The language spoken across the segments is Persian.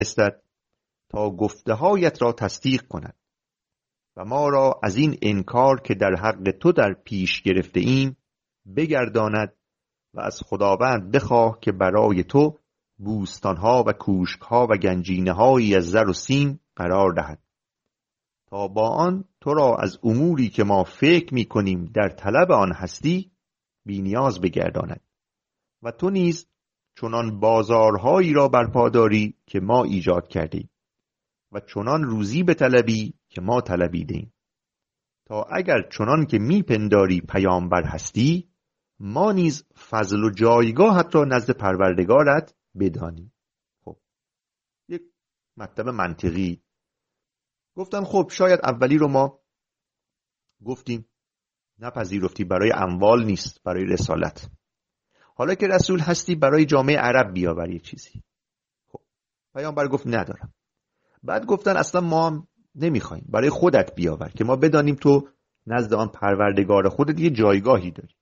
استد تا گفته‌هایت را تصدیق کند و ما را از این انکار که در حق تو در پیش گرفته ایم بگرداند و از خداوند بخواه که برای تو بوستانها و کوشکها و گنجینه‌هایی از زر و سیم قرار دهد تا با آن تو را از اموری که ما فکر می کنیم در طلب آن هستی بی نیاز بگرداند و تو نیز چنان بازارهایی را برپا داری که ما ایجاد کردیم و چنان روزی به طلبی که ما طلبیدیم تا اگر چنان که می پنداری پیامبر هستی ما نیز فضل و جایگاهت را نزد پروردگارت بدانیم. خب یک مطلب منطقی گفتن خب شاید اولی رو ما گفتیم نپذیرفتی، برای اموال نیست، برای رسالت. حالا که رسول هستی برای جامعه عرب بیاور یه چیزی. خب پیامبر گفت ندارم. بعد گفتن اصلا ما هم نمیخوایم، برای خودت بیاور که ما بدانیم تو نزد آن پروردگار خودت یه جایگاهی داری.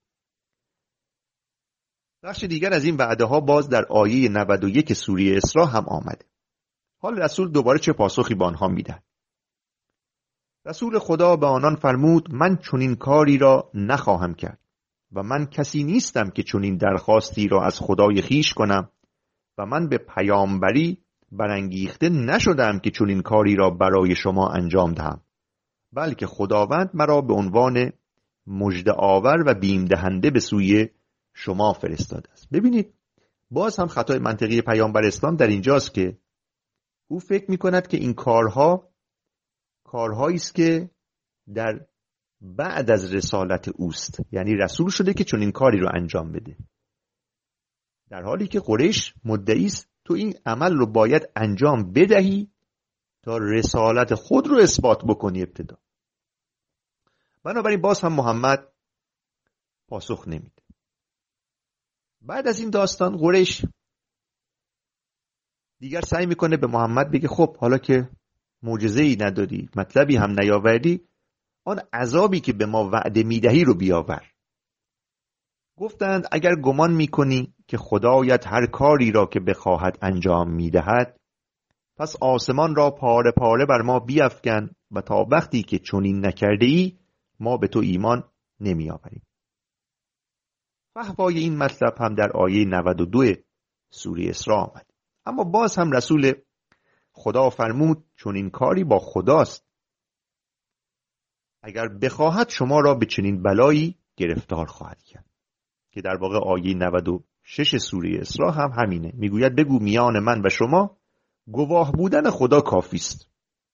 بخش دیگر از این وعده ها باز در آیه 91 سوره اسراء هم آمده. حال رسول دوباره چه پاسخی به آنها میدهد؟ رسول خدا به آنان فرمود من چنین کاری را نخواهم کرد و من کسی نیستم که چنین درخواستی را از خدای خیش کنم و من به پیامبری برانگیخته نشدم که چنین کاری را برای شما انجام دهم، بلکه خداوند مرا به عنوان مژده آور و بیم دهنده به سوی شما فرستاده است. ببینید باز هم خطای منطقی پیامبر اسلام در اینجاست که او فکر می کند که این کارهایی است که در بعد از رسالت اوست، یعنی رسول شده که چون این کاری رو انجام بده، در حالی که قریش مدعی است تو این عمل رو باید انجام بدهی تا رسالت خود رو اثبات بکنی ابتدا. بنابراین باز هم محمد پاسخ نمیده. بعد از این داستان قریش دیگر سعی میکنه به محمد بگه خب حالا که معجزه‌ای نداری، مطلبی هم نیاوردی، آن عذابی که به ما وعده میدهی رو بیاور. گفتند اگر گمان میکنی که خدایت هر کاری را که بخواهد انجام میدهد، پس آسمان را پاره پاره بر ما بیفکن و تا وقتی که چنین نکرده ای ما به تو ایمان نمی آوریم. فحوای این مطلب هم در آیه 92 سوره اسراء آمد. اما باز هم رسول خدا فرمود چنین کاری با خداست، اگر بخواهد شما را به چنین بلایی گرفتار خواهد کرد، که در واقع آیه 96 سوره اسراء هم همینه. میگوید بگو میان من و شما گواه بودن خدا کافی است.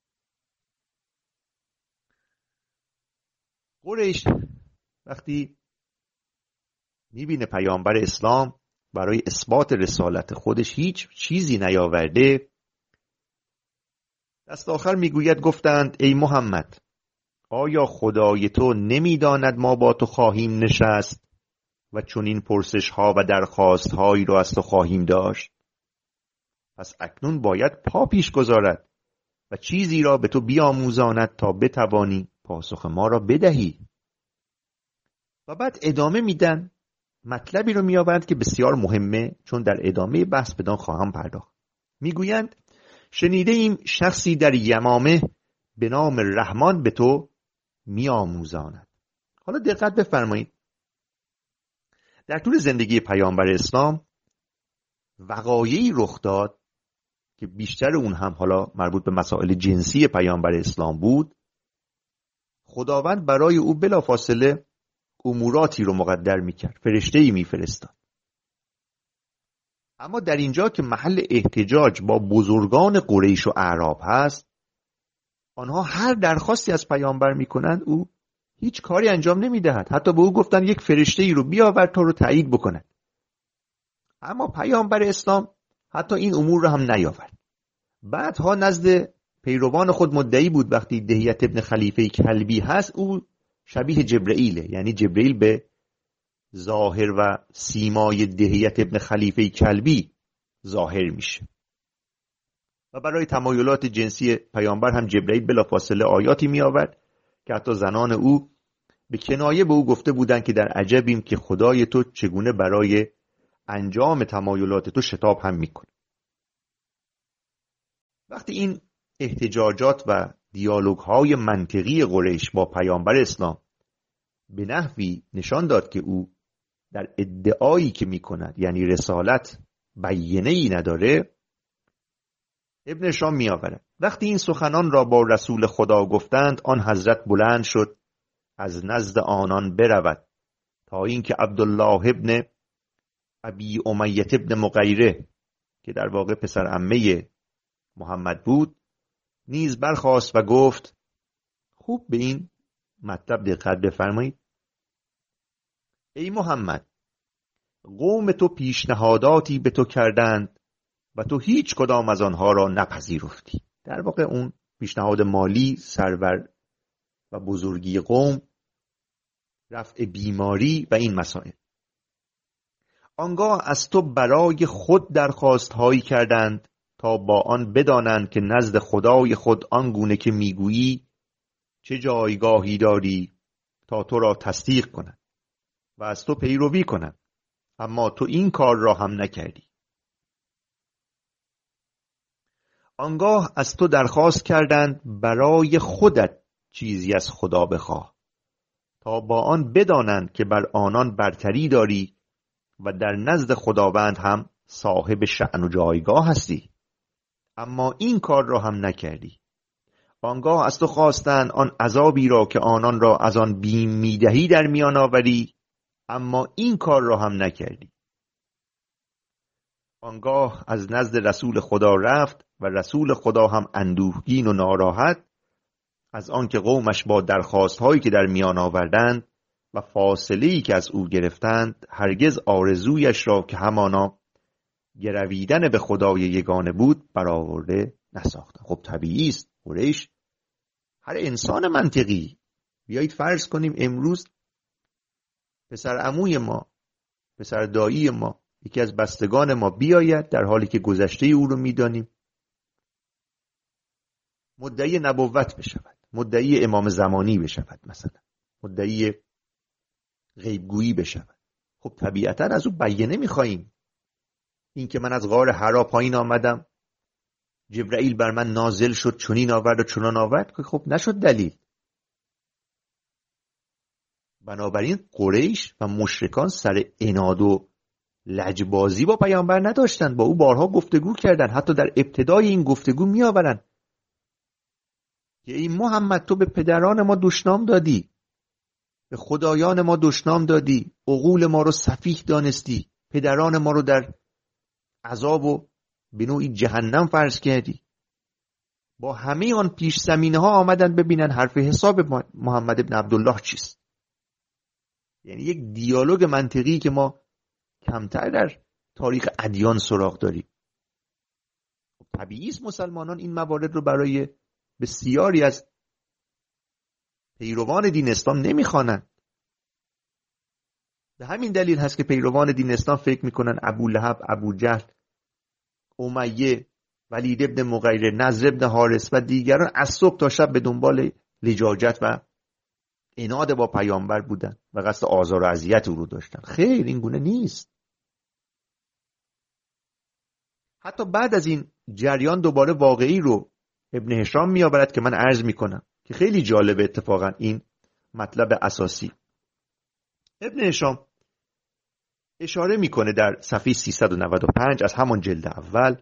قریش وقتی میبینه پیامبر اسلام برای اثبات رسالت خودش هیچ چیزی نیاورده، دست آخر میگوید گفتند ای محمد آیا خدای تو نمیداند ما با تو خواهیم نشست و چون این پرسش ها و درخواست هایی رو از تو خواهیم داشت؟ پس اکنون باید پا پیش گذارد و چیزی را به تو بیاموزاند تا بتوانی پاسخ ما را بدهی. و بعد ادامه میدن، مطلبی رو میآورند که بسیار مهمه، چون در ادامه بحث بدان خواهم پرداخت. میگویند شنیده ایم شخصی در یمامه به نام رحمان به تو میآموزاند. حالا دقت بفرمایید، در طول زندگی پیامبر اسلام وقایعی رخ داد که بیشتر اون هم حالا مربوط به مسائل جنسی پیامبر اسلام بود. خداوند برای او بلافاصله اموراتی رو مقدر میکرد، فرشته‌ای میفرستاد. اما در اینجا که محل احتجاج با بزرگان قریش و اعراب هست، آنها هر درخواستی از پیامبر میکنند او هیچ کاری انجام نمیدهد. حتی به او گفتن یک فرشته‌ای رو بیاور تا رو تایید بکند. اما پیامبر اسلام حتی این امور رو هم نیاورد. بعدها نزد پیروان خود مدعی بود وقتی دحیة ابن خلیفه کلبی هست او شبیه جبرئیله، یعنی جبرئیل به ظاهر و سیمای دحیة ابن خلیفه کلبی ظاهر میشه و برای تمایلات جنسی پیامبر هم جبرئیل بلافاصله آیاتی می آورد که حتی زنان او به کنایه به او گفته بودند که در عجبیم که خدای تو چگونه برای انجام تمایلات تو شتاب هم میکنه. وقتی این احتجاجات و دیالوگ‌های منطقی قریش با پیامبر اسلام به نحوی نشان داد که او در ادعایی که می‌کند یعنی رسالت بیانه‌ای نداره، ابن هشام می‌آورد وقتی این سخنان را با رسول خدا گفتند، آن حضرت بلند شد از نزد آنان برود تا اینکه عبدالله ابن ابی امیة ابن مغیره که در واقع پسر عمه محمد بود نیز برخاست و گفت خوب به این مطلب دقت بفرمایید. ای محمد، قوم تو پیشنهاداتی به تو کردند و تو هیچ کدام از آنها را نپذیرفتی. در واقع اون پیشنهاد مالی، سرور و بزرگی قوم، رفع بیماری و این مسائل. آنگاه از تو برای خود درخواست هایی کردند تا با آن بدانند که نزد خدای خود آنگونه که میگویی چه جایگاهی داری تا تو را تصدیق کنند و از تو پیروی کنند، اما تو این کار را هم نکردی. آنگاه از تو درخواست کردند برای خودت چیزی از خدا بخواه تا با آن بدانند که بر آنان برتری داری و در نزد خداوند هم صاحب شأن و جایگاه هستی، اما این کار را هم نکردی. آنگاه از تو خواستند آن عذابی را که آنان را از آن بیم میدهی در میان آوری، اما این کار را هم نکردی. آنگاه از نزد رسول خدا رفت و رسول خدا هم اندوهگین و ناراحت از آنکه قومش با درخواست هایی که در میان آوردند و فاصله‌ای که از او گرفتند هرگز آرزویش را که همانا گرویدن به خدای یگانه بود برآورده نساختند. خب طبیعی است، قریش، هر انسان منطقی، بیایید فرض کنیم امروز پسر عموی ما، پسر دایی ما، یکی از بستگان ما بیاید در حالی که گذشته او رو میدانیم مدعی نبوت بشود، مدعی امام زمانی بشود، مثلا مدعی غیبگویی بشود. خب طبیعتا از او بیانه میخواییم. این که من از غار حرا پایین آمدم، جبرائیل بر من نازل شد، چنین آورد و چنان آورد، که خب نشد دلیل. بنابراین قریش و مشرکان سر عناد و لجبازی با پیامبر نداشتند، با او بارها گفتگو کردند. حتی در ابتدای این گفتگو میآورند که ای محمد، تو به پدران ما دشنام دادی، به خدایان ما دشنام دادی، عقول ما رو سفیه دانستی، پدران ما رو در عذاب و به نوعی جهنم فرض کردی. با همه آن پیش زمینه ها آمدن ببینن حرف حساب محمد ابن عبدالله چیست. یعنی یک دیالوگ منطقی که ما کمتر در تاریخ ادیان سراغ داریم. طبیعی است مسلمانان این موارد رو برای بسیاری از پیروان دین اسلام نمیخوانند. به همین دلیل هست که پیروان دین اسلام فکر میکنن ابولهب، ابوجهل، امیه، ولید ابن مغیره، نضر ابن حارث و دیگران از صبح تا شب به دنبال لجاجت و عناد با پیامبر بودن و قصد آزار و اذیت او رو داشتن. خیر، این گونه نیست. حتی بعد از این جریان دوباره واقعی رو ابن هشام میآورد که من عرض میکنم که خیلی جالبه اتفاقا این مطلب اساسی. ابن هشام اشاره میکنه در صفحه 395 از همان جلد اول،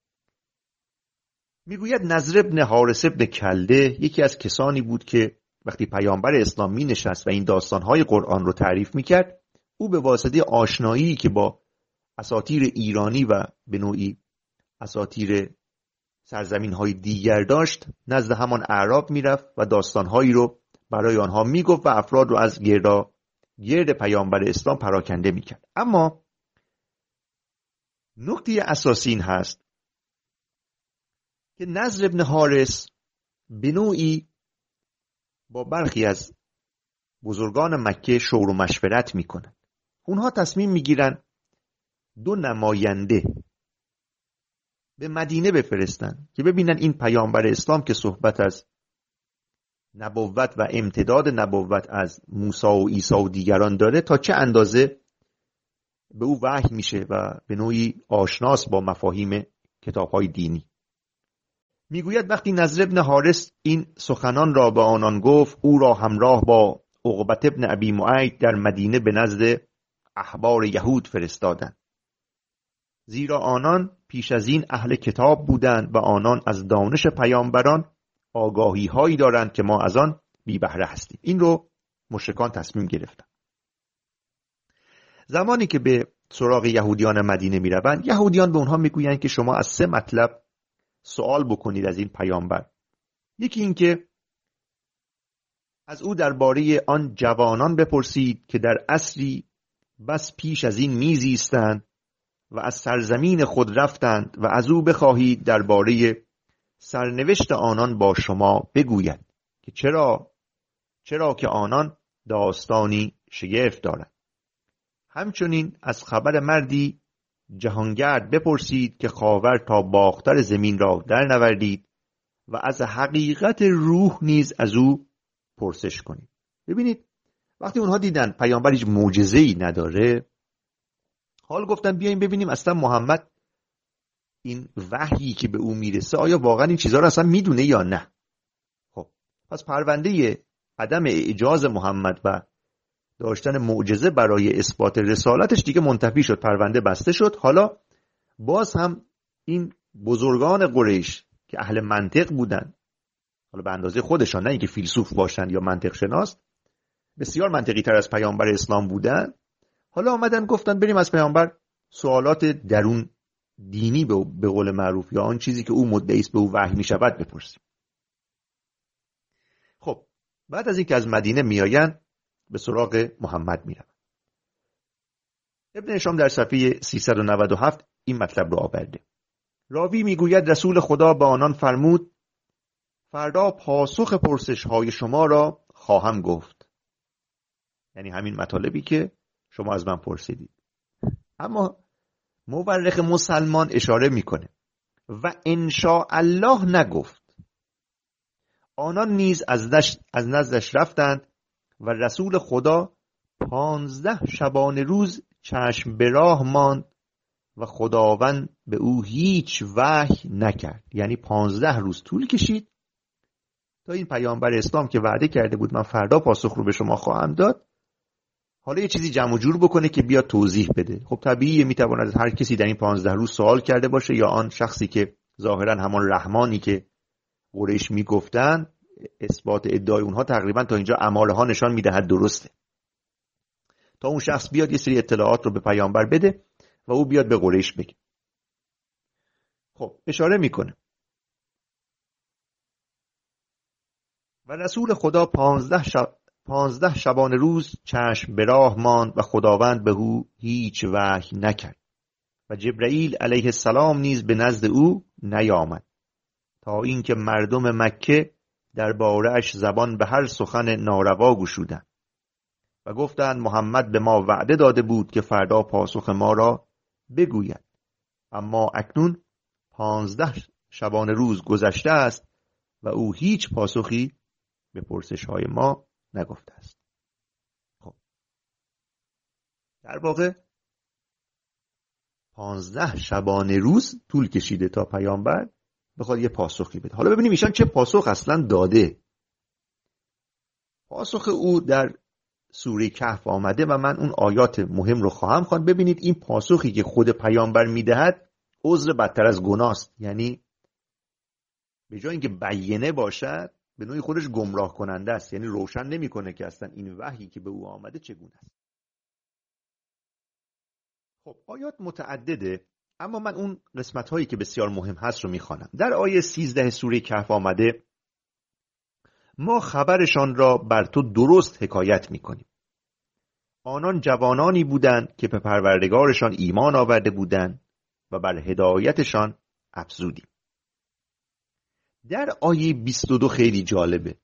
میگوید نضر ابن حارث ابن کلده یکی از کسانی بود که وقتی پیامبر اسلام می نشست و این داستانهای قرآن رو تعریف میکرد، او به واسطه آشنایی که با اساطیر ایرانی و به نوعی اساطیر سرزمین‌های دیگر داشت، نزد همان اعراب میرفت و داستانهایی رو برای آنها میگفت و افراد رو از گرد پیامبر اسلام پراکنده میکرد. اما نکته اساسی این هست که نضر ابن حارث به نوعی با برخی از بزرگان مکه شور و مشورت میکنن. اونها تصمیم میگیرن 2 نماینده به مدینه بفرستن که ببینن این پیامبر اسلام که صحبت از نبوت و امتداد نبوت از موسی و عیسی و دیگران داره تا چه اندازه به او وحی میشه و به نوعی آشناس با مفاهیم کتاب‌های دینی. میگوید وقتی نضر ابن حارث این سخنان را به آنان گفت، او را همراه با عقبة ابن ابی معیط در مدینه به نزد احبار یهود فرستادند، زیرا آنان پیش از این اهل کتاب بودند و آنان از دانش پیامبران آگاهی هایی دارند که ما از آن بی بهره هستیم. این رو مشرکان تصمیم گرفتند. زمانی که به سراغ یهودیان مدینه می روند، یهودیان به اونها میگویند که شما از 3 مطلب سوال بکنید از این پیامبر. یکی این که از او درباره آن جوانان بپرسید که در عصری بس پیش از این میزیستند و از سرزمین خود رفتند و از او بخواهید درباره سرنوشت آنان با شما بگوید که چرا که آنان داستانی شگفت دارند. همچنین از خبر مردی جهانگرد بپرسید که خاور تا باختر زمین را در نوردید و از حقیقت روح نیز از او پرسش کنید. ببینید وقتی اونها دیدن پیامبر هیچ معجزه‌ای نداره، حال گفتن بیایم ببینیم اصلا محمد این وحیی که به او میرسه آیا واقعا این چیزها رو اصلا میدونه یا نه. خب پس پرونده عدم اعجاز محمد و داشتن معجزه برای اثبات رسالتش دیگه منتفی شد، پرونده بسته شد. حالا باز هم این بزرگان قریش که اهل منطق بودن، حالا به اندازه خودشان، نه اینکه فیلسوف باشن یا منطق شناس، بسیار منطقی تر از پیامبر اسلام بودن، حالا آمدن گفتن بریم از پیامبر سوالات درون دینی به قول معروف یا آن چیزی که او مدعی است به او وحی می شود بپرسیم. خب بعد از اینکه از مدینه میآیند به سراغ محمد میروند. ابن هشام در صفحه 397 این مطلب رو آورده. راوی میگوید رسول خدا به آنان فرمود فردا پاسخ پرسش های شما را خواهم گفت، یعنی همین مطالبی که شما از من پرسیدید. اما مورخ مسلمان اشاره میکنه و انشاء الله نگفت. آنان نیز از نزدش رفتند و رسول خدا 15 شبانه روز چشم به راه ماند و خداوند به او هیچ وحی نکرد. یعنی 15 روز طول کشید تا این پیامبر اسلام که وعده کرده بود من فردا پاسخ رو به شما خواهم داد، حالا یه چیزی جمع و جور بکنه که بیاد توضیح بده. خب طبیعیه میتواند هر کسی در این 15 روز سوال کرده باشه یا آن شخصی که ظاهرا همان رحمانی که قریش میگفتن، اثبات ادعای اونها تقریبا تا اینجا اماره ها نشان میدهد درسته، تا اون شخص بیاد یه سری اطلاعات رو به پیامبر بده و او بیاد به قریش بگه. خب اشاره میکنه و رسول خدا 15 شبانه روز چشم به راه ماند و خداوند به او هیچ وحی نکرد و جبرئیل علیه السلام نیز به نزد او نیامد تا اینکه مردم مکه درباره اش زبان به هر سخن ناروا گشودند و گفتند محمد به ما وعده داده بود که فردا پاسخ ما را بگوید، اما اکنون 15 شبانه روز گذشته است و او هیچ پاسخی به پرسش های ما نگفته است. خب در واقع 15 شبانه روز طول کشیده تا پیامبر بخواد یه پاسخی بده. حالا ببینیم ایشان چه پاسخ اصلا داده. پاسخ او در سوره کهف آمده و من اون آیات مهم رو خواهم خواند. ببینید این پاسخی که خود پیامبر میدهد عذر بدتر از گناه است. یعنی به جای اینکه بیینه باشد به نوعی خودش گمراه کننده است، یعنی روشن نمیکنه که اصلا این وحی که به او آمده چگونه است. خب آیات متعدده، اما من اون قسمت هایی که بسیار مهم هست رو میخوانم. در آیه 13 سوره کهف آمده ما خبرشان را بر تو درست حکایت میکنیم. آنان جوانانی بودند که به پروردگارشان ایمان آورده بودند و بر هدایتشان افزودیم. در آیه 22 خیلی جالبه،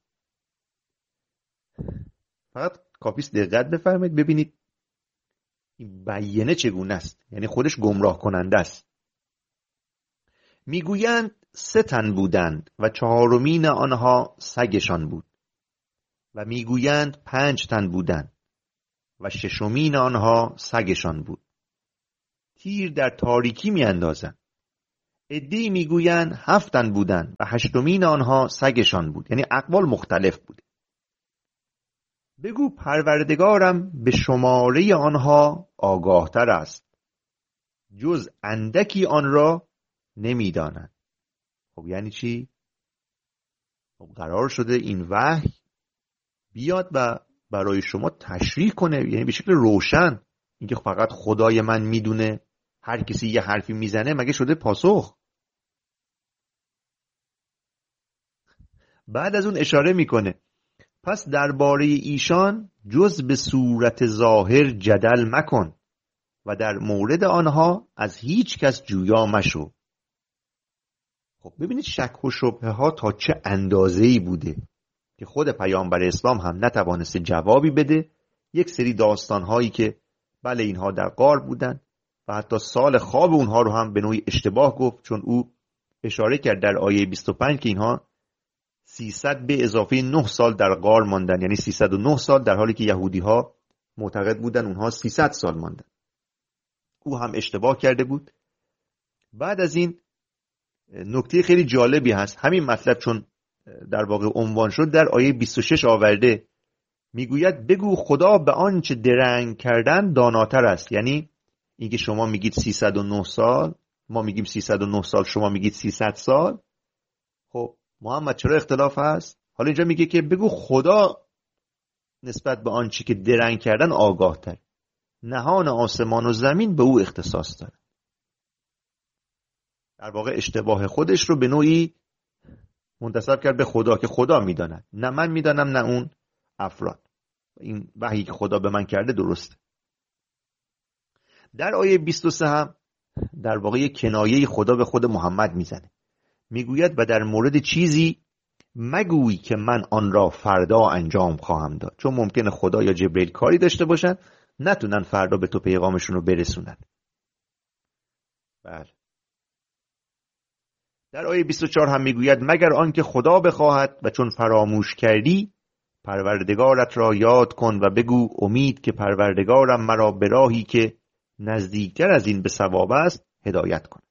فقط کافیست دقت بفرمایید ببینید این بیانه چگونه است، یعنی خودش گمراه کننده است. میگویند 3 تن بودند و 4مین آنها سگشان بود و میگویند 5 تن بودند و 6مین آنها سگشان بود. تیر در تاریکی میاندازند، عده‌ای میگویند 7 تن بودند و 8مین آنها سگشان بود. یعنی اقوال مختلف بود. بگو پروردگارم به شماره آنها آگاهتر است، جز اندکی آن را نمیداند. خب یعنی چی؟ خب قرار شده این وحی بیاد و برای شما تشریح کنه، یعنی به شکل روشن. اینکه فقط خدای من میدونه، هر کسی یه حرفی میزنه مگه شده پاسخ؟ بعد از اون اشاره میکنه پس درباره ایشان جز به صورت ظاهر جدل مکن و در مورد آنها از هیچ کس جویا مشو. خب ببینید شک و شبهه ها تا چه اندازه‌ای بوده که خود پیامبر اسلام هم نتوانسته جوابی بده. یک سری داستان هایی که بله اینها در غار بودن و حتی سال خواب اونها رو هم به نوعی اشتباه گفت، چون او اشاره کرد در آیه 25 که اینها 300 به اضافه 9 سال در غار ماندن، یعنی 309 سال، در حالی که یهودی ها معتقد بودن اونها 300 سال ماندن. او هم اشتباه کرده بود. بعد از این نکته خیلی جالبی هست، همین مطلب چون در واقع عنوان شد در آیه 26 آورده، میگوید بگو خدا به آنچه درنگ کردن داناتر است. یعنی اینکه شما میگید 309 سال، ما میگیم 309 سال، شما میگید 300 سال. خب محمد چرا اختلاف هست؟ حالا اینجا میگه که بگو خدا نسبت به آنچه که درنگ کردن آگاه تر، نهان آسمان و زمین به او اختصاص داره. در واقع اشتباه خودش رو به نوعی منتسب کرد به خدا که خدا میداند، نه من میدانم نه اون افراد. این وحی که خدا به من کرده درسته. در آیه 23 هم در واقع یک کنایه خدا به خود محمد میزنه. میگوید و در مورد چیزی مگوی که من آن را فردا انجام خواهم داد، چون ممکنه خدا یا جبرئیل کاری داشته باشن نتونن فردا به تو پیغامشون رو برسونن. بله. در آیه 24 هم میگوید مگر آنکه خدا بخواهد و چون فراموش کردی پروردگارت را یاد کن و بگو امید که پروردگارم مرا به راهی که نزدیکتر از این به صواب است هدایت کن.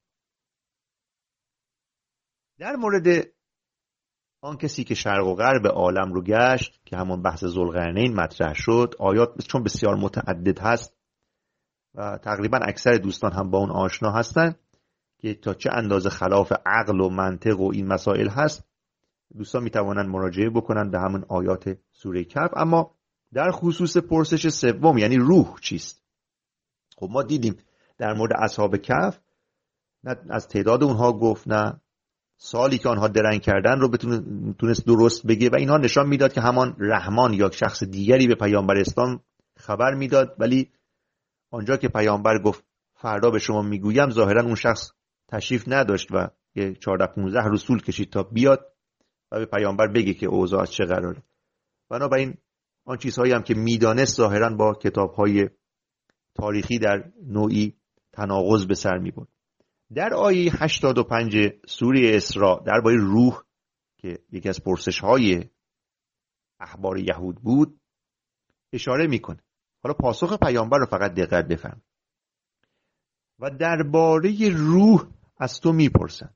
در مورد آن کسی که شرق و غرب عالم رو گشت که همون بحث ذوالقرنین مطرح شد، آیات چون بسیار متعدد هست و تقریبا اکثر دوستان هم با اون آشنا هستن که تا چه اندازه خلاف عقل و منطق و این مسائل هست، دوستان میتوانند مراجعه بکنن به همون آیات سوره کهف. اما در خصوص پرسش سوم یعنی روح چیست؟ خب ما دیدیم در مورد اصحاب کهف نه از تعداد اونها گفت، نه سالی که آنها درنگ کردن رو تونست درست بگه و اینها نشان میداد که همان رحمان یا شخص دیگری به پیامبر اسلام خبر میداد. ولی آنجا که پیامبر گفت فردا به شما میگویم، ظاهرا اون شخص تشریف نداشت و یه 14-15 روز طول کشید تا بیاد و به پیامبر بگه که اوضاع از چه قراره. بنابراین آن چیزهایی هم که میدانست ظاهرا با کتابهای تاریخی در نوعی تناقض به سر میبرد. در آیه 85 سوره اسراء درباره روح که یکی از پرسش‌های احبار یهود بود اشاره میکنه. حالا پاسخ پیامبر رو فقط دقت بفهم. و درباره روح از تو میپرسن،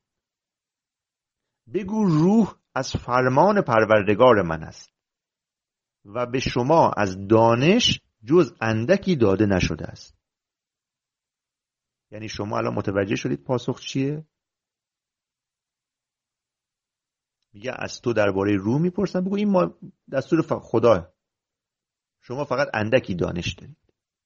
بگو روح از فرمان پروردگار من است و به شما از دانش جز اندکی داده نشده است. یعنی شما الان متوجه شدید پاسخ چیه؟ میگه از تو درباره روح میپرسن، بگو این ما دستور خدا، شما فقط اندکی دانش دارید.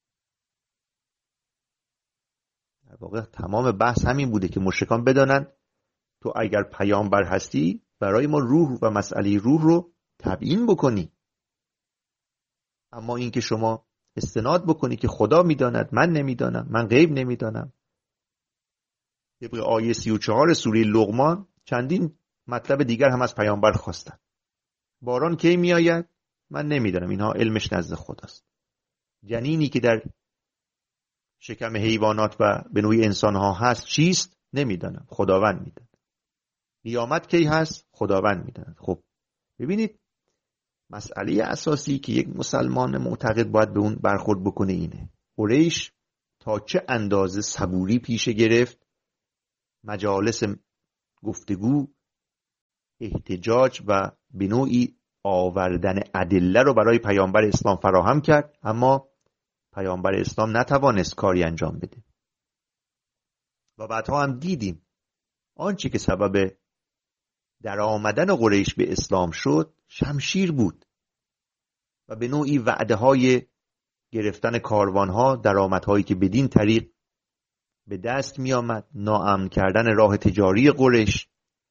در واقع تمام بحث همین بوده که مشرکان بدانن تو اگر پیامبر هستی برای ما روح و مسئله روح رو تبیین بکنی. اما این که شما استناد بکنی که خدا میداند، من نمیدانم، من غیب نمیدانم. طبق آیه 34 سوره لقمان چندین مطلب دیگر هم از پیامبر خواستن. باران کی میآید؟ من نمیدانم، اینها علمش نزد خداست. جنینی که در شکم حیوانات و به نوعی انسان ها هست چیست؟ نمیدانم، خداوند میداند. قیامت کی هست؟ خداوند میداند. خب ببینید مسئله اساسی که یک مسلمان معتقد باید به اون برخورد بکنه اینه: قریش تا چه اندازه صبوری پیشه گرفت مجالس گفتگو، احتجاج و به نوعی آوردن ادله رو برای پیامبر اسلام فراهم کرد، اما پیامبر اسلام نتوانست کاری انجام بده. و بعدها هم دیدیم آنچه که سبب در آمدن قریش به اسلام شد شمشیر بود و به نوعی وعده های گرفتن کاروانها، درآمدهایی که بدین طریق به دست می آمد، ناامن کردن راه تجاری قریش.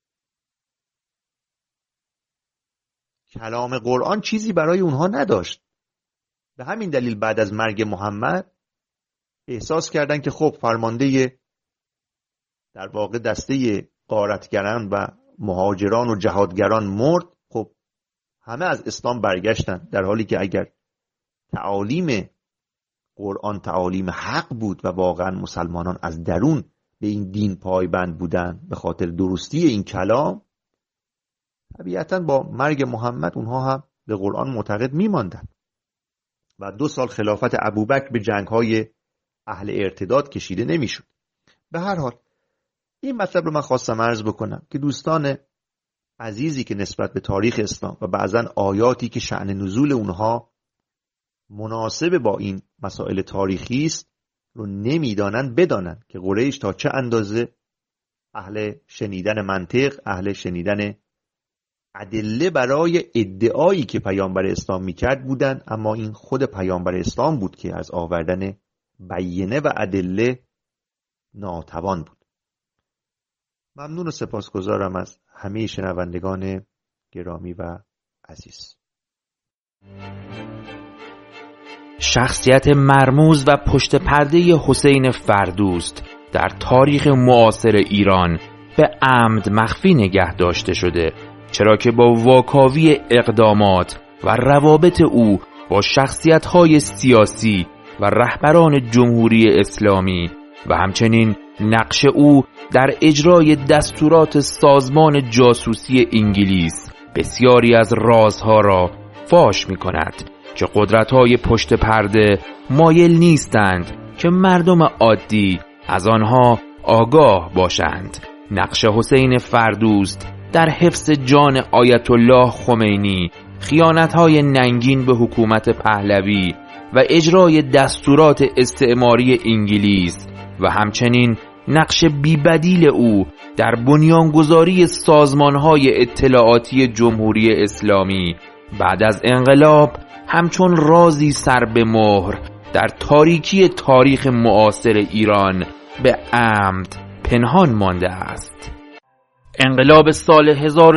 کلام قرآن چیزی برای اونها نداشت. به همین دلیل بعد از مرگ محمد احساس کردن که خب فرمانده در واقع دسته غارتگران و مهاجران و جهادگران مرد، خب همه از اسلام برگشتن، در حالی که اگر تعالیم قرآن تعالیم حق بود و واقعا مسلمانان از درون به این دین پایبند بودن به خاطر درستی این کلام، طبیعتا با مرگ محمد اونها هم به قرآن معتقد میماندن و 2 سال خلافت ابوبکر به جنگ‌های اهل ارتداد کشیده نمیشد. به هر حال این مطلب رو من خواستم عرض بکنم که دوستان عزیزی که نسبت به تاریخ اسلام و بعضن آیاتی که شأن نزول اونها مناسب با این مسائل تاریخی است رو نمیدانن، بدانن که قریش تا چه اندازه اهل شنیدن منطق، اهل شنیدن ادله برای ادعایی که پیامبر اسلام میکرد بودن، اما این خود پیامبر اسلام بود که از آوردن بیینه و ادله ناتوان بود. ممنون و سپاسگزارم از همه شنوندگان گرامی و عزیز. شخصیت مرموز و پشت پرده حسین فردوست در تاریخ معاصر ایران به عمد مخفی نگه داشته شده، چرا که با واکاوی اقدامات و روابط او با شخصیت‌های سیاسی و رهبران جمهوری اسلامی و همچنین نقش او در اجرای دستورات سازمان جاسوسی انگلیس بسیاری از رازها را فاش می‌کند که قدرت‌های پشت پرده مایل نیستند که مردم عادی از آنها آگاه باشند. نقش حسین فردوست در حفظ جان آیت الله خمینی، خیانت‌های ننگین به حکومت پهلوی و اجرای دستورات استعماری انگلیس و همچنین نقش بی‌بدیل او در بنیانگذاری سازمان‌های اطلاعاتی جمهوری اسلامی بعد از انقلاب همچون رازی سر به مهر در تاریکی تاریخ معاصر ایران به عمد پنهان مانده است. انقلاب سال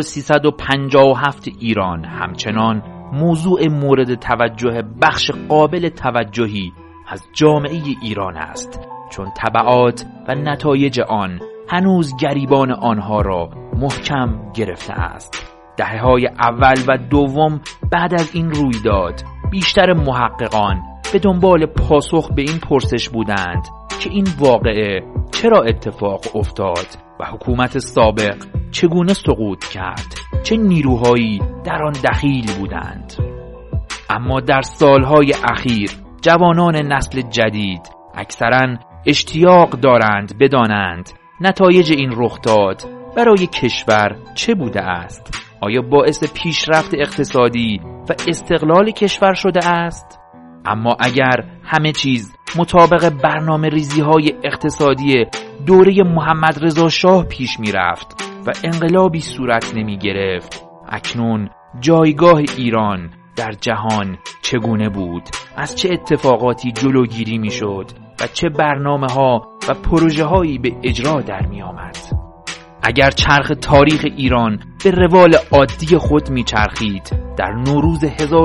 1357 ایران همچنان موضوع مورد توجه بخش قابل توجهی از جامعه ایران است، چون تبعات و نتایج آن هنوز گریبان آنها را محکم گرفته است. دهه‌های اول و دوم بعد از این رویداد بیشتر محققان به دنبال پاسخ به این پرسش بودند که این واقعه چرا اتفاق افتاد و حکومت سابق چگونه سقوط کرد، چه نیروهایی در آن دخیل بودند. اما در سالهای اخیر جوانان نسل جدید اکثراً اشتیاق دارند بدانند نتایج این رخداد برای کشور چه بوده است. آیا باعث پیشرفت اقتصادی و استقلال کشور شده است؟ اما اگر همه چیز مطابق برنامه ریزی های اقتصادی دوره محمد رضا شاه پیش می رفت و انقلابی صورت نمی گرفت، اکنون جایگاه ایران در جهان چگونه بود؟ از چه اتفاقاتی جلوگیری می شد و چه برنامه ها و پروژه هایی به اجرا در می آمد؟ اگر چرخ تاریخ ایران به روال عادی خود می چرخید، در نوروز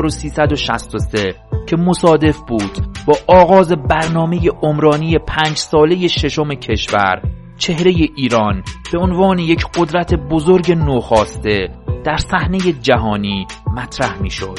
1363 که مصادف بود با آغاز برنامه عمرانی 5 ساله ششم کشور، چهره ایران به عنوان یک قدرت بزرگ نوخاسته در صحنه جهانی مطرح می شد.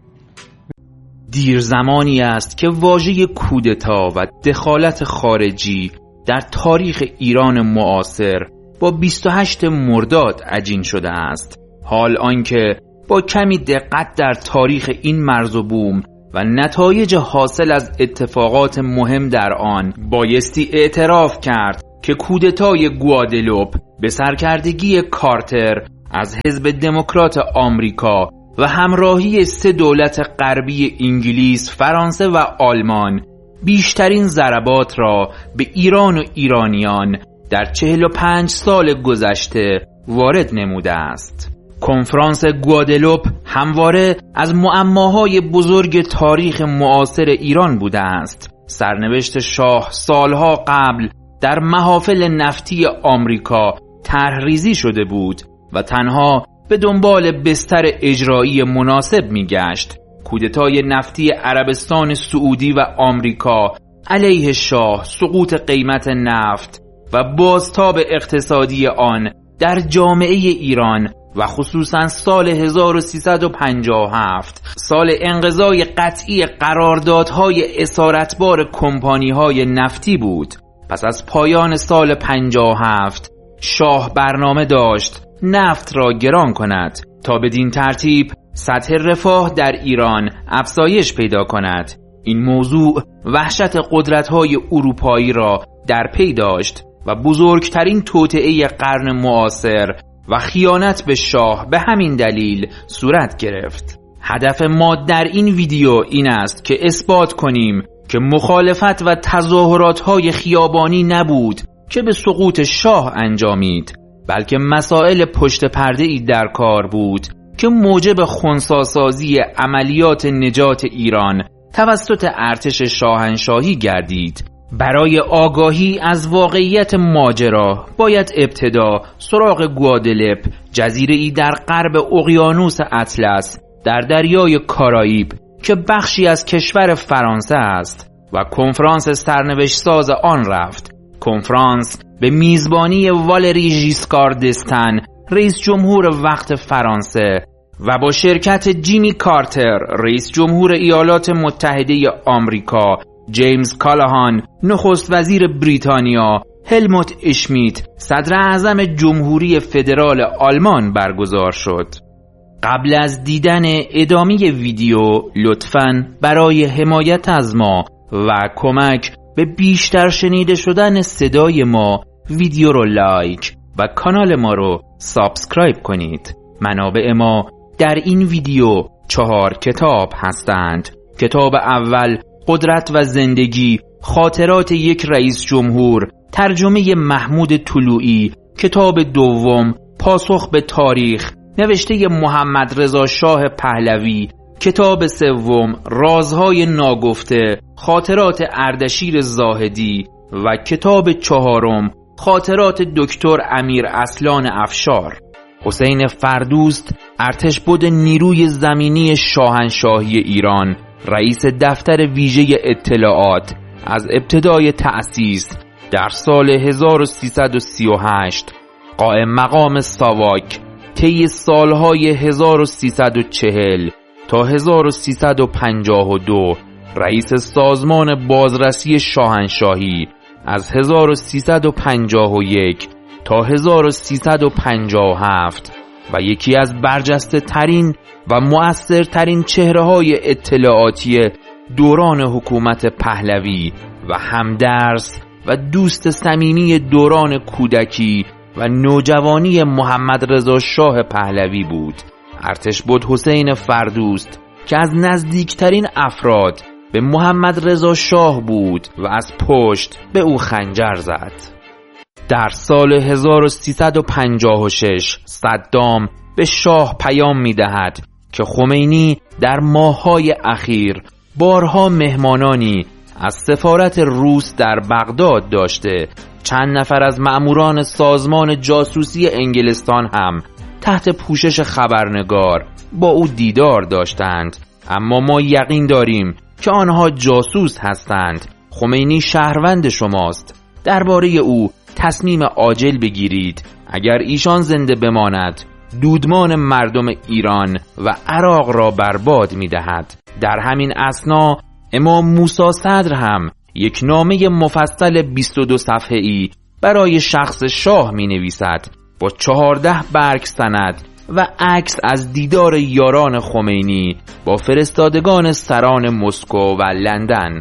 دیر زمانی است که واژه کودتا و دخالت خارجی در تاریخ ایران معاصر با 28 مرداد عجین شده است. حال آنکه با کمی دقت در تاریخ این مرز و بوم و نتایج حاصل از اتفاقات مهم در آن بایستی اعتراف کرد که کودتای گوادلوپ به سرکردگی کارتر از حزب دموکرات آمریکا و همراهی 3 دولت غربی انگلیس، فرانسه و آلمان بیشترین ضربات را به ایران و ایرانیان در 45 سال گذشته وارد نموده است. کنفرانس گوادلوپ همواره از معماهای بزرگ تاریخ معاصر ایران بوده است. سرنوشت شاه سالها قبل در محافل نفتی آمریکا طرح‌ریزی شده بود و تنها به دنبال بستر اجرایی مناسب می‌گشت. کودتای نفتی عربستان سعودی و آمریکا علیه شاه، سقوط قیمت نفت و بازتاب اقتصادی آن در جامعه ایران و خصوصا سال 1357 سال انقضای قطعی قراردادهای اسارتبار کمپانی‌های نفتی بود. پس از پایان سال 57 شاه برنامه داشت نفت را گران کند تا بدین ترتیب سطح رفاه در ایران افزایش پیدا کند. این موضوع وحشت قدرت‌های اروپایی را در پی داشت و بزرگترین توطئه قرن معاصر و خیانت به شاه به همین دلیل صورت گرفت. هدف ما در این ویدیو این است که اثبات کنیم که مخالفت و تظاهرات‌های خیابانی نبود که به سقوط شاه انجامید، بلکه مسائل پشت پرده‌ای در کار بود که موجب خنثی‌سازی عملیات نجات ایران توسط ارتش شاهنشاهی گردید. برای آگاهی از واقعیت ماجرا باید ابتدا سراغ گوادلوپ، جزیره‌ای در غرب اقیانوس اطلس در دریای کارائیب که بخشی از کشور فرانسه است و کنفرانس سرنوشت ساز آن رفت. کنفرانس به میزبانی والری ژیسکار دستن، رئیس جمهور وقت فرانسه، و با شرکت جیمی کارتر، رئیس جمهور ایالات متحده آمریکا، جیمز کالاهان، نخست وزیر بریتانیا، هلموت اشمیت، صدر اعظم جمهوری فدرال آلمان برگزار شد. قبل از دیدن ادامه ویدیو لطفاً برای حمایت از ما و کمک به بیشتر شنیده شدن صدای ما ویدیو رو لایک و کانال ما رو سابسکرایب کنید. منابع ما در این ویدیو 4 کتاب هستند. کتاب اول قدرت و زندگی، خاطرات یک رئیس جمهور، ترجمه محمود طلوعی. کتاب دوم پاسخ به تاریخ، نوشته محمد رضا شاه پهلوی. کتاب سوم رازهای ناگفته، خاطرات اردشیر زاهدی. و کتاب چهارم خاطرات دکتر امیر اصلان افشار. حسین فردوست، ارتشبد نیروی زمینی شاهنشاهی ایران، رئیس دفتر ویژه اطلاعات، از ابتدای تأسیس در سال 1338 قائم مقام ساواک، طی سالهای 1340 تا 1352 رئیس سازمان بازرسی شاهنشاهی، از 1351 تا 1357 و یکی از برجسته ترین و مؤثرترین چهره‌های اطلاعاتی دوران حکومت پهلوی و همدرس و دوست صمیمی دوران کودکی و نوجوانی محمد رضا شاه پهلوی بود. ارتشبد حسین فردوست که از نزدیکترین افراد به محمد رضا شاه بود و از پشت به او خنجر زد. در سال 1356 صدام به شاه پیام می‌دهد که خمینی در ماه‌های اخیر بارها مهمانانی از سفارت روس در بغداد داشته. چند نفر از مأموران سازمان جاسوسی انگلستان هم تحت پوشش خبرنگار با او دیدار داشتند، اما ما یقین داریم که آنها جاسوس هستند. خمینی شهروند شماست. درباره او تصمیم عاجل بگیرید. اگر ایشان زنده بماند دودمان مردم ایران و عراق را برباد می‌دهد. در همین اثنا امام موسی صدر هم یک نامه مفصل 22 صفحه‌ای برای شخص شاه می‌نویسد با 14 برگ سند و عکس از دیدار یاران خمینی با فرستادگان سران مسکو و لندن.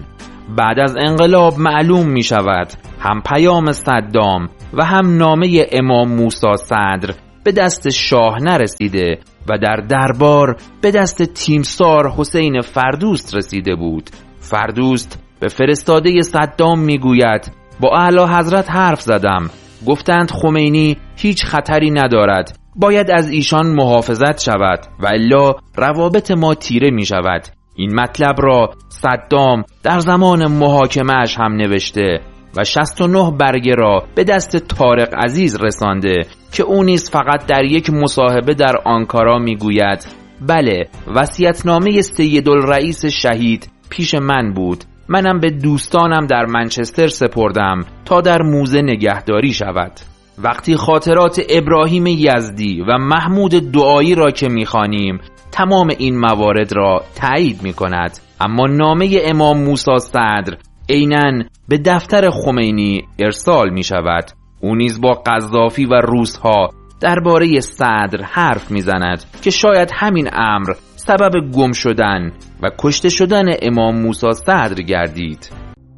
بعد از انقلاب معلوم می شود هم پیام صدام و هم نامه امام موسی صدر به دست شاه نرسیده و در دربار به دست تیمسار حسین فردوست رسیده بود. فردوست به فرستاده صدام می گوید با اعلی حضرت حرف زدم، گفتند خمینی هیچ خطری ندارد، باید از ایشان محافظت شود و الا روابط ما تیره می شود. این مطلب را صدام در زمان محاکمه‌اش هم نوشته و 69 برگه را به دست طارق عزیز رسانده که او نیز فقط در یک مصاحبه در آنکارا می گوید بله، وصیت‌نامه سیدالرئیس شهید پیش من بود، منم به دوستانم در منچستر سپردم تا در موزه نگهداری شود. وقتی خاطرات ابراهیم یزدی و محمود دعایی را که می‌خوانیم تمام این موارد را تایید می‌کند، اما نامه امام موسی صدر عیناً به دفتر خمینی ارسال می‌شود. او نیز با قذافی و روس‌ها درباره صدر حرف می‌زند که شاید همین امر سبب گم شدن و کشته شدن امام موسی صدر گردید.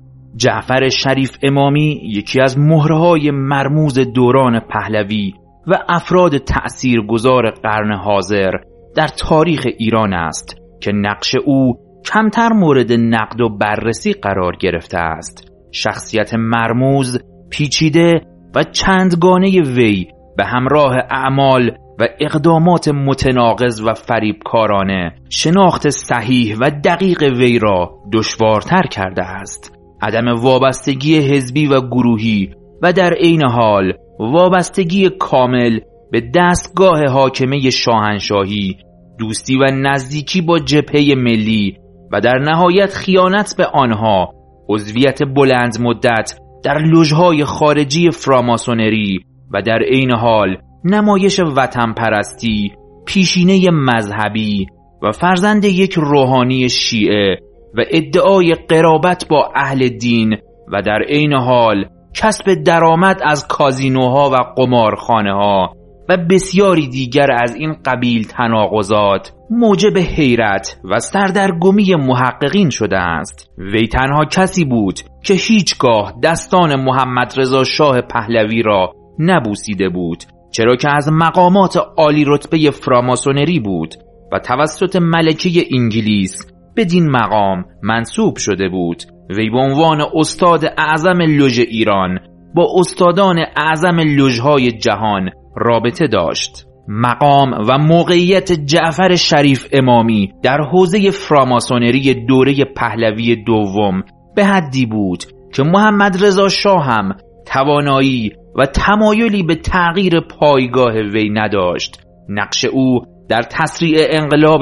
جعفر شریف امامی یکی از مهره‌های مرموز دوران پهلوی و افراد تأثیرگذار قرن حاضر در تاریخ ایران است که نقش او کمتر مورد نقد و بررسی قرار گرفته است. شخصیت مرموز، پیچیده و چندگانه وی به همراه اعمال و اقدامات متناقض و فریبکارانه شناخت صحیح و دقیق وی را دشوارتر کرده است. عدم وابستگی حزبی و گروهی و در عین حال وابستگی کامل به دستگاه حاکمه شاهنشاهی، دوستی و نزدیکی با جبهه ملی و در نهایت خیانت به آنها، عضویت بلند مدت در لوژهای خارجی فراماسونری و در عین حال نمایش وطن پرستی، پیشینه مذهبی و فرزند یک روحانی شیعه و ادعای قرابت با اهل دین و در عین حال کسب درآمد از کازینوها و قمارخانه‌ها و بسیاری دیگر از این قبیل تناقضات موجب حیرت و سردرگمی محققین شده است. وی تنها کسی بود که هیچگاه دستان محمد رضا شاه پهلوی را نبوسیده بود، چرا که از مقامات عالی رتبه فراماسونری بود و توسط ملکه انگلیس بدین مقام منصوب شده بود. وی به عنوان استاد اعظم لوژ ایران با استادان اعظم لوژهای جهان رابطه داشت. مقام و موقعیت جعفر شریف امامی در حوزه فراماسونری دوره پهلوی دوم به حدی بود که محمد رضا شاه هم توانایی و تمایلی به تغییر پایگاه وی نداشت. نقش او در تسریع انقلاب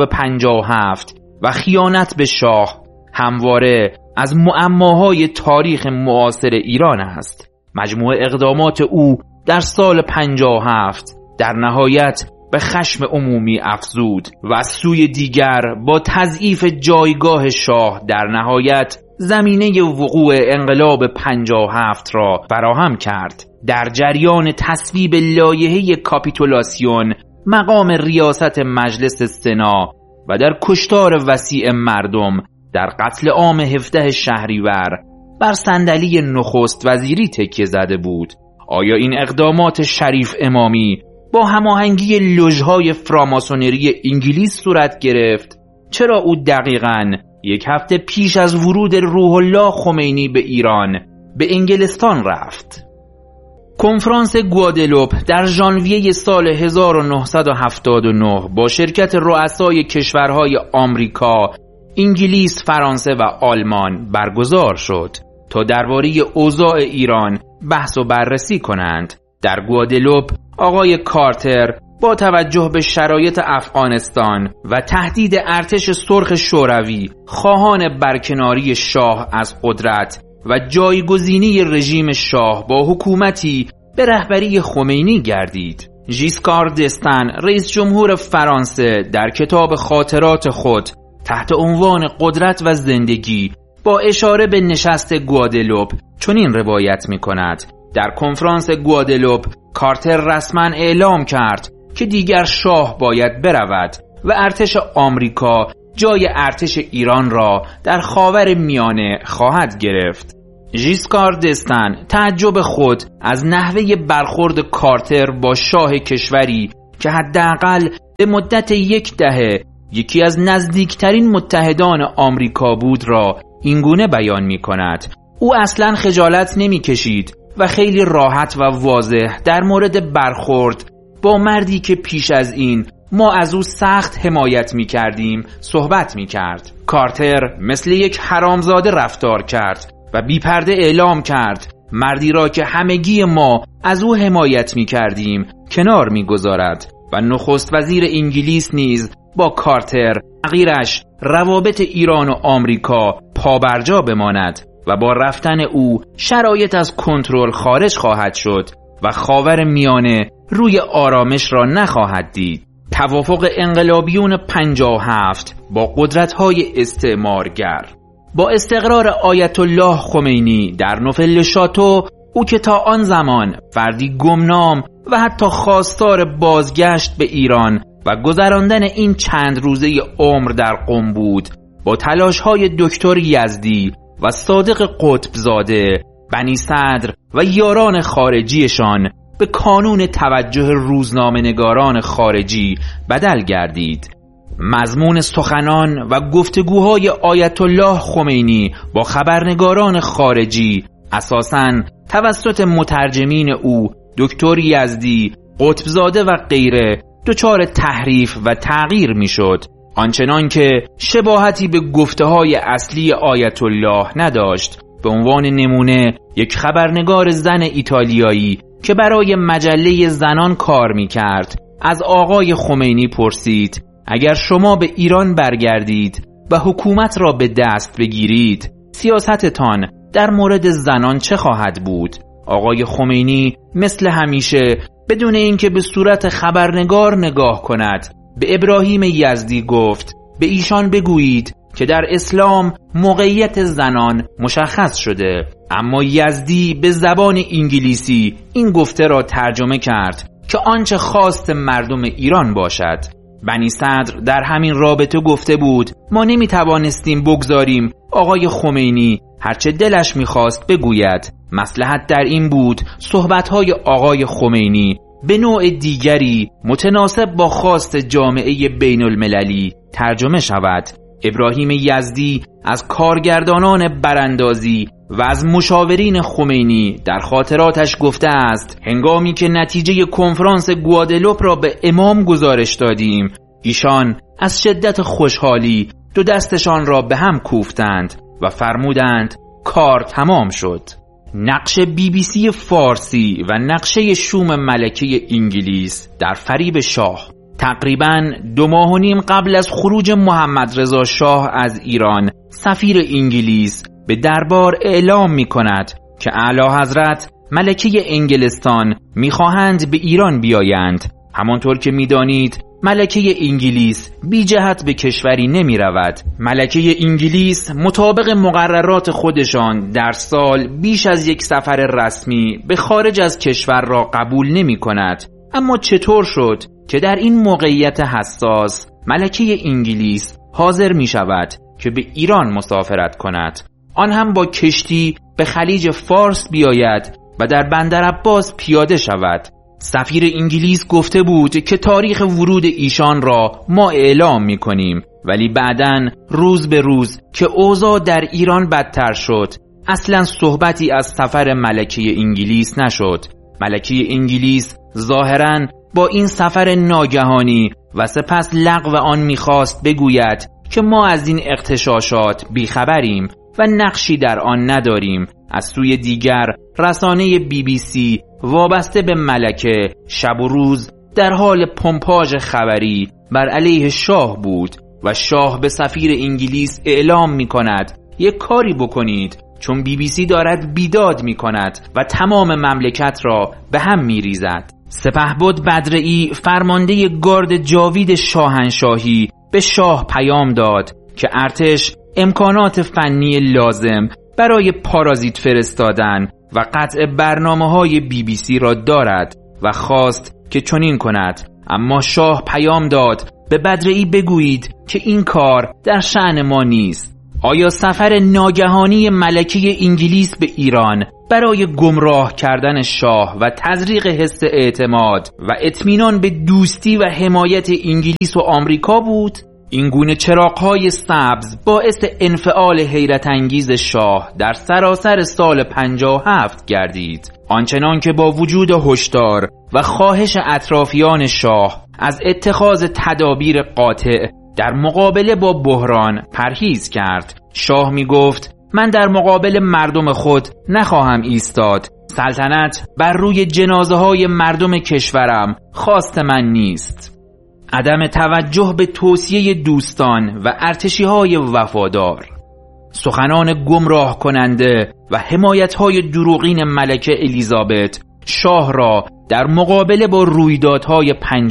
57 و خیانت به شاه همواره از معماهای تاریخ معاصر ایران است. مجموع اقدامات او در سال 57 در نهایت به خشم عمومی افزود و از سوی دیگر با تضعیف جایگاه شاه در نهایت زمینه وقوع انقلاب 57 را فراهم کرد. در جریان تصویب لایحه کاپیتولاسیون مقام ریاست مجلس سنا و در کشتار وسیع مردم در قتل عام 17 شهریور بر صندلی نخست وزیری تکیه زده بود. آیا این اقدامات شریف امامی با هماهنگی لوژهای فراماسونری انگلیس صورت گرفت؟ چرا او دقیقاً یک هفته پیش از ورود روح الله خمینی به ایران به انگلستان رفت؟ کنفرانس گوادلوپ در ژانویه سال 1979 با شرکت رؤسای کشورهای آمریکا، انگلیس، فرانسه و آلمان برگزار شد تا درباره اوضاع ایران بحث و بررسی کنند. در گوادلوپ آقای کارتر با توجه به شرایط افغانستان و تهدید ارتش سرخ شوروی خواهان برکناری شاه از قدرت و جایگزینی رژیم شاه با حکومتی به رهبری خمینی گردید. ژیسکار دستن رئیس جمهور فرانسه در کتاب خاطرات خود تحت عنوان قدرت و زندگی با اشاره به نشست گوادلوپ چنین روایت می کند: در کنفرانس گوادلوپ کارتر رسما اعلام کرد که دیگر شاه باید برود و ارتش آمریکا جای ارتش ایران را در خاور میانه خواهد گرفت. ژیسکار دستن تعجب خود از نحوه برخورد کارتر با شاه کشوری که حداقل به مدت 10 دهه یکی از نزدیکترین متحدان آمریکا بود را اینگونه بیان می کند. او اصلا خجالت نمی کشید و خیلی راحت و واضح در مورد برخورد با مردی که پیش از این ما از او سخت حمایت می کردیم صحبت می کرد. کارتر مثل یک حرامزاده رفتار کرد و بی‌پرده اعلام کرد مردی را که همگی ما از او حمایت می کردیم کنار می گذارد و نخست وزیر انگلیس نیز با کارتر تغییرش روابط ایران و آمریکا پابرجا بماند و با رفتن او شرایط از کنترل خارج خواهد شد و خاور میانه روی آرامش را نخواهد دید. توافق انقلابیون 57 با قدرت‌های استعمارگر. با استقرار آیت الله خمینی در نوفل شاتو، او که تا آن زمان فردی گمنام و حتی خواستار بازگشت به ایران و گذراندن این چند روزه عمر در قم بود، با تلاش‌های دکتر یزدی و صادق قطبزاده، بنی صدر و یاران خارجیشان به کانون توجه روزنامه‌نگاران خارجی بدل گردید. مضمون سخنان و گفتگوهای آیت الله خمینی با خبرنگاران خارجی اساساً توسط مترجمین او، دکتر یزدی، قطبزاده و غیره دچار تحریف و تغییر میشد، آنچنان که شباهتی به گفته‌های اصلی آیت الله نداشت. به عنوان نمونه یک خبرنگار زن ایتالیایی که برای مجله زنان کار می‌کرد از آقای خمینی پرسید اگر شما به ایران برگردید و حکومت را به دست بگیرید، سیاستتان در مورد زنان چه خواهد بود؟ آقای خمینی مثل همیشه بدون اینکه به صورت خبرنگار نگاه کند به ابراهیم یزدی گفت به ایشان بگویید که در اسلام موقعیت زنان مشخص شده. اما یزدی به زبان انگلیسی این گفته را ترجمه کرد که آنچه خواست مردم ایران باشد. بنی صدر در همین رابطه گفته بود ما نمیتوانستیم بگذاریم آقای خمینی هرچه دلش میخواست بگوید. مصلحت در این بود صحبتهای آقای خمینی به نوع دیگری متناسب با خواست جامعه بین المللی ترجمه شود. ابراهیم یزدی از کارگردانان براندازی و از مشاورین خمینی در خاطراتش گفته است هنگامی که نتیجه کنفرانس گوادلوپ را به امام گزارش دادیم، ایشان از شدت خوشحالی 2 دستشان را به هم کوفتند و فرمودند کار تمام شد. نقش BBC فارسی و نقشه شوم ملکه انگلیس در فریب شاه. تقریباً 2.5 ماه قبل از خروج محمد رضا شاه از ایران، سفیر انگلیس به دربار اعلام می کند که اعلی حضرت ملکه انگلستان می خواهند به ایران بیایند. همانطور که می دانید ملکه انگلیس بی جهت به کشوری نمی رود. ملکه انگلیس مطابق مقررات خودشان در سال بیش از 1 سفر رسمی به خارج از کشور را قبول نمی کند. اما چطور شد که در این موقعیت حساس ملکه انگلیس حاضر می شود که به ایران مسافرت کند، آن هم با کشتی به خلیج فارس بیاید و در بندر عباس پیاده شود؟ سفیر انگلیس گفته بود که تاریخ ورود ایشان را ما اعلام می کنیم، ولی بعداً روز به روز که اوضاع در ایران بدتر شد اصلاً صحبتی از سفر ملکه انگلیس نشد. ملکه انگلیس ظاهراً با این سفر ناگهانی و سپس لغو آن می‌خواست بگوید که ما از این اغتشاشات بیخبریم و نقشی در آن نداریم. از سوی دیگر رسانه BBC وابسته به ملکه شب و روز در حال پمپاژ خبری بر علیه شاه بود و شاه به سفیر انگلیس اعلام می‌کند یک کاری بکنید، چون BBC دارد بیداد می‌کند و تمام مملکت را به هم می‌ریزد. سپهبد بدرعی فرمانده گارد جاوید شاهنشاهی به شاه پیام داد که ارتش امکانات فنی لازم برای پارازیت فرستادن و قطع برنامه‌های BBC را دارد و خواست که چنین کند. اما شاه پیام داد به بدرعی بگویید که این کار در شأن ما نیست. آیا سفر ناگهانی ملکه انگلیس به ایران برای گمراه کردن شاه و تزریق حس اعتماد و اطمینان به دوستی و حمایت انگلیس و آمریکا بود؟ این گونه چراغ‌های سبز باعث انفعال حیرت انگیز شاه در سراسر سال 57 گردید، آنچنان که با وجود هشدار و خواهش اطرافیان شاه از اتخاذ تدابیر قاطع در مقابله با بحران پرهیز کرد. شاه می گفت من در مقابل مردم خود نخواهم ایستاد. سلطنت بر روی جنازه های مردم کشورم خواست من نیست. عدم توجه به توصیه دوستان و ارتشی های وفادار، سخنان گمراه کننده و حمایت های دروغین ملکه الیزابت شاه را در مقابله با رویدادهای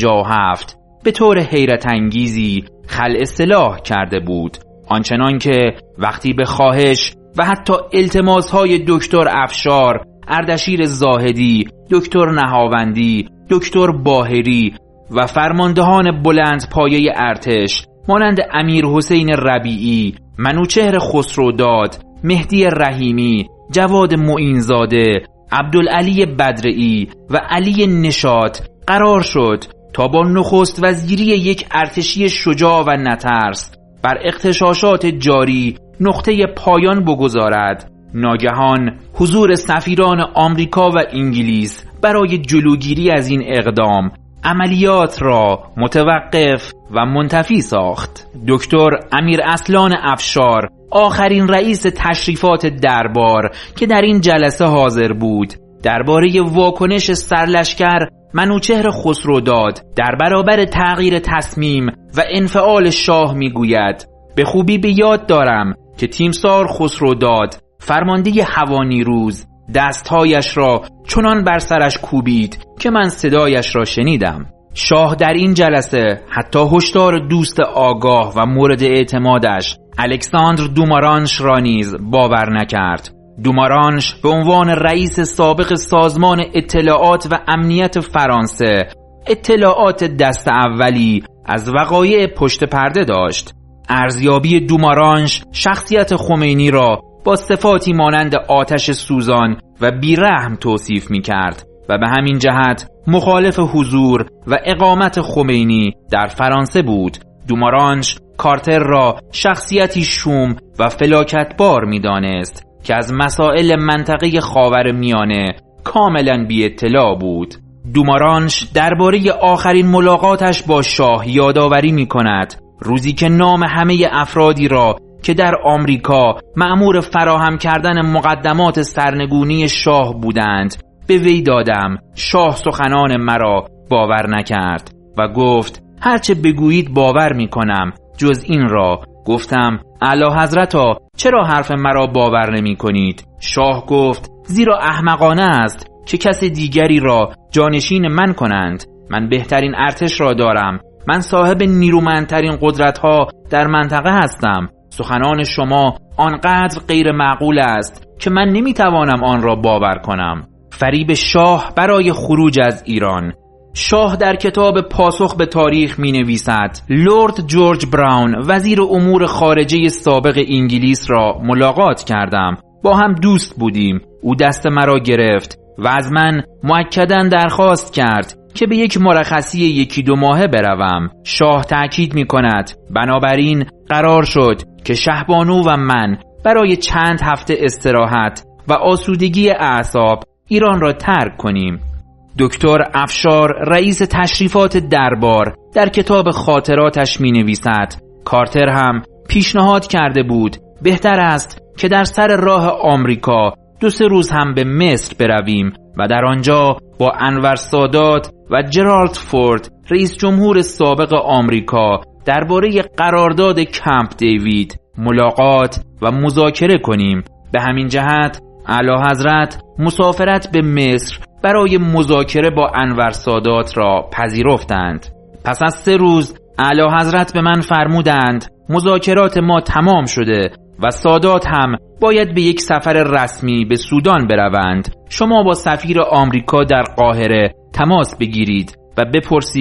57 به طور حیرت انگیزی خلع سلاح کرده بود، آنچنان که وقتی به خواهش و حتی التماس‌های دکتر افشار، اردشیر زاهدی، دکتر نهاوندی، دکتر باهری و فرماندهان بلند پایه ارتش مانند امیر حسین ربیعی، منوچهر خسروداد، مهدی رحیمی، جواد معینزاده، عبدالعلی بدرعی و علی نشاط قرار شد تا با نخست وزیری یک ارتشی شجاع و نترس بر اغتشاشات جاری نقطه پایان بگذارد، ناگهان حضور سفیران آمریکا و انگلیس برای جلوگیری از این اقدام عملیات را متوقف و منتفی ساخت. دکتر امیر اصلان افشار، آخرین رئیس تشریفات دربار که در این جلسه حاضر بود، درباره واکنش سرلشکر منوچهر خسروداد در برابر تغییر تصمیم و انفعال شاه میگوید به خوبی به یاد دارم که تیمسار خسروداد، فرمانده هوانیروز، دستهایش را چنان بر سرش کوبید که من صدایش را شنیدم. شاه در این جلسه حتی هشدار دوست آگاه و مورد اعتمادش الکساندر دومارانش را نیز باور نکرد. دومارانش به عنوان رئیس سابق سازمان اطلاعات و امنیت فرانسه اطلاعات دست اولی از وقایع پشت پرده داشت. ارزیابی دومارانش شخصیت خمینی را با صفاتی مانند آتش سوزان و بیرحم توصیف می کرد و به همین جهت مخالف حضور و اقامت خمینی در فرانسه بود. دومارانش کارتر را شخصیتی شوم و فلاکتبار می دانست که از مسائل منطقه خاورمیانه کاملا بی اطلاع بود. دومارانش درباره آخرین ملاقاتش با شاه یادآوری می کند روزی که نام همه افرادی را که در آمریکا مأمور فراهم کردن مقدمات سرنگونی شاه بودند به وی دادم. شاه سخنان مرا باور نکرد و گفت هرچه بگویید باور می کنم جز این را. گفتم اعلیحضرتا چرا حرف مرا باور نمی کنید؟ شاه گفت زیرا احمقانه است که کس دیگری را جانشین من کنند. من بهترین ارتش را دارم. من صاحب نیرومندترین قدرت‌ها در منطقه هستم. سخنان شما آنقدر غیر معقول است که من نمیتوانم آن را باور کنم. فریب شاه برای خروج از ایران. شاه در کتاب پاسخ به تاریخ می نویسد لورد جورج براون وزیر امور خارجه سابق انگلیس را ملاقات کردم. با هم دوست بودیم. او دست مرا گرفت و از من مؤکداً درخواست کرد که به یک مرخصی 1-2 ماهه بروم. شاه تأکید می کند بنابراین قرار شد که شهبانو و من برای چند هفته استراحت و آسودگی اعصاب ایران را ترک کنیم. دکتر افشار رئیس تشریفات دربار در کتاب خاطراتش می نویسد کارتر هم پیشنهاد کرده بود بهتر است که در سر راه آمریکا 2-3 روز هم به مصر برویم و در آنجا با انور سادات و جرالد فورد رئیس جمهور سابق آمریکا درباره قرارداد کمپ دیوید ملاقات و مذاکره کنیم. به همین جهت اعلیحضرت مسافرت به مصر برای مذاکره با انور سادات را پذیرفتند. پس از 3 روز اعلیحضرت به من فرمودند مذاکرات ما تمام شده و سادات هم باید به یک سفر رسمی به سودان بروند. شما با سفیر آمریکا در قاهره تماس بگیرید و بپرسید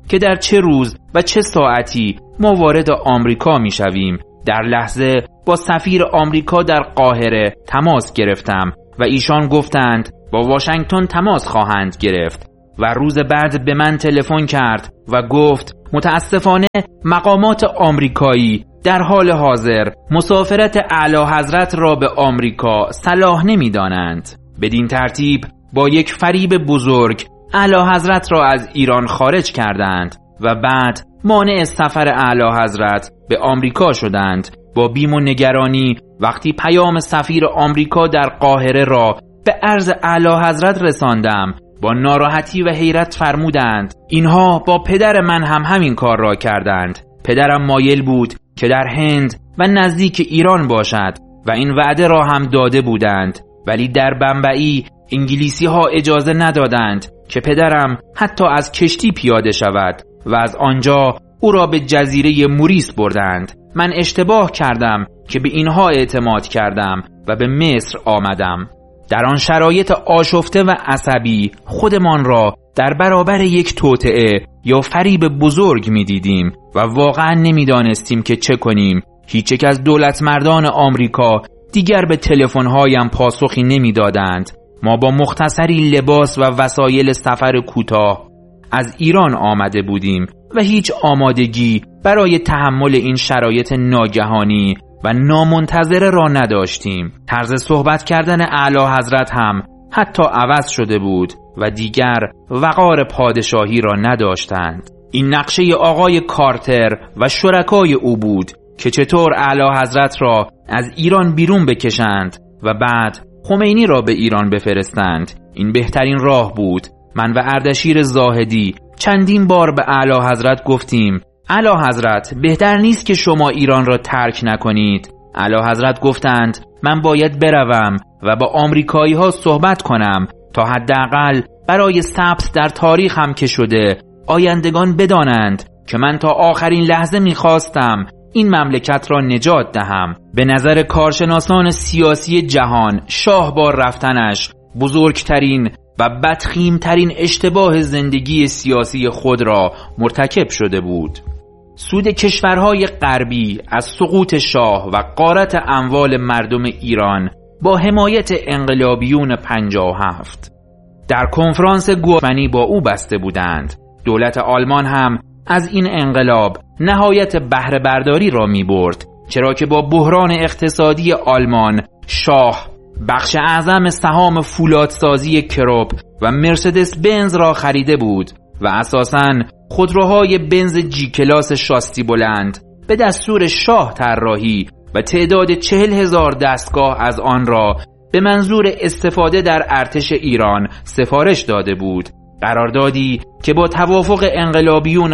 که در چه روز و چه ساعتی ما وارد آمریکا می شویم. در لحظه با سفیر آمریکا در قاهره تماس گرفتم و ایشان گفتند با واشنگتن تماس خواهند گرفت و روز بعد به من تلفن کرد و گفت متاسفانه مقامات آمریکایی در حال حاضر مسافرت اعلی حضرت را به آمریکا صلاح نمی دانند. بدین ترتیب با یک فریب بزرگ اعلی حضرت را از ایران خارج کردند و بعد مانع سفر اعلی حضرت به آمریکا شدند. با بیم و نگرانی وقتی پیام سفیر آمریکا در قاهره را به عرض اعلی حضرت رساندم، با ناراحتی و حیرت فرمودند اینها با پدر من هم همین کار را کردند. پدرم مایل بود که در هند و نزدیک ایران باشد و این وعده را هم داده بودند، ولی در بمبئی انگلیسی ها اجازه ندادند که پدرم حتی از کشتی پیاده شود و از آنجا او را به جزیره موریس بردند. من اشتباه کردم که به اینها اعتماد کردم و به مصر آمدم. در آن شرایط آشفته و عصبی خودمان را در برابر یک توطئه یا فریب بزرگ می دیدیم و واقعا نمی دانستیم که چه کنیم. هیچ یک از دولت مردان آمریکا دیگر به تلفن‌هایم پاسخی نمی دادند. ما با مختصری لباس و وسایل سفر کوتاه از ایران آمده بودیم و هیچ آمادگی برای تحمل این شرایط ناگهانی و نامنتظره را نداشتیم. طرز صحبت کردن اعلی حضرت هم حتی عوض شده بود و دیگر وقار پادشاهی را نداشتند. این نقشه آقای کارتر و شرکای او بود که چطور اعلی حضرت را از ایران بیرون بکشند و بعد خمینی را به ایران بفرستند. این بهترین راه بود. من و اردشیر زاهدی چندین بار به اعلی حضرت گفتیم اعلی حضرت بهتر نیست که شما ایران را ترک نکنید. اعلی حضرت گفتند من باید بروم و با آمریکایی ها صحبت کنم تا حداقل برای ثبت در تاریخ هم که شده آیندگان بدانند که من تا آخرین لحظه میخواستم این مملکت را نجات دهم. به نظر کارشناسان سیاسی جهان شاه با رفتنش بزرگترین و بدخیمترین اشتباه زندگی سیاسی خود را مرتکب شده بود. سود کشورهای غربی از سقوط شاه و غارت اموال مردم ایران با حمایت انقلابیون 57 در کنفرانس گوفنی با او بسته بودند. دولت آلمان هم از این انقلاب نهایت بهره برداری را می برد، چرا که با بحران اقتصادی آلمان شاه بخش اعظم سهام فولادسازی کروپ و مرسدس بنز را خریده بود و اساساً خودروهای بنز جی کلاس شاستی بلند به دستور شاه طراحی و تعداد 40,000 دستگاه از آن را به منظور استفاده در ارتش ایران سفارش داده بود. قراردادی که با توافق انقلابیون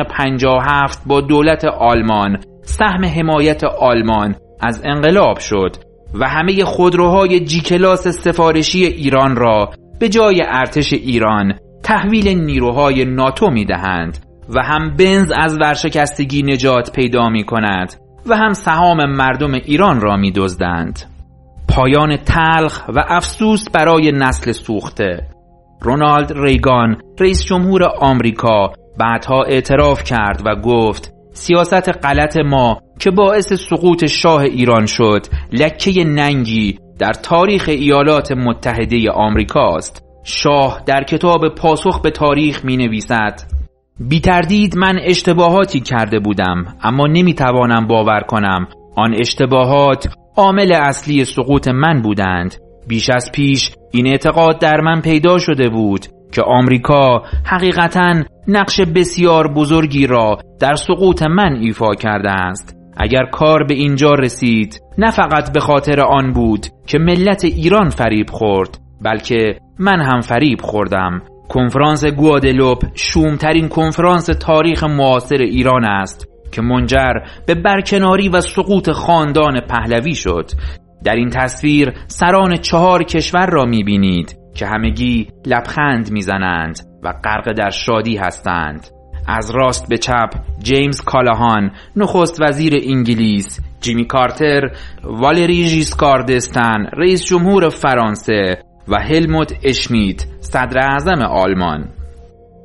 57 با دولت آلمان سهم حمایت آلمان از انقلاب شد و همه خودروهای جی کلاس سفارشی ایران را به جای ارتش ایران تحویل نیروهای ناتو می دهند و هم بنز از ورشکستگی نجات پیدا می کند و هم سهام مردم ایران را می دزدند. پایان تلخ و افسوس برای نسل سوخته. رونالد ریگان رئیس جمهور آمریکا بعدها اعتراف کرد و گفت سیاست غلط ما که باعث سقوط شاه ایران شد لکه ننگی در تاریخ ایالات متحده آمریکاست. شاه در کتاب پاسخ به تاریخ می نویسد بی تردید من اشتباهاتی کرده بودم، اما نمی توانم باور کنم آن اشتباهات عامل اصلی سقوط من بودند. بیش از پیش این اعتقاد در من پیدا شده بود که آمریکا حقیقتاً نقش بسیار بزرگی را در سقوط من ایفا کرده است. اگر کار به اینجا رسید نه فقط به خاطر آن بود که ملت ایران فریب خورد، بلکه من هم فریب خوردم. کنفرانس گوادلوپ شومترین کنفرانس تاریخ معاصر ایران است که منجر به برکناری و سقوط خاندان پهلوی شد. در این تصویر سران 4 کشور را می‌بینید که همگی لبخند می‌زنند و غرق در شادی هستند. از راست به چپ جیمز کالاهان نخست وزیر انگلیس، جیمی کارتر، والری ژیسکار دستن رئیس جمهور فرانسه و هلموت اشمیت صدر اعظم آلمان.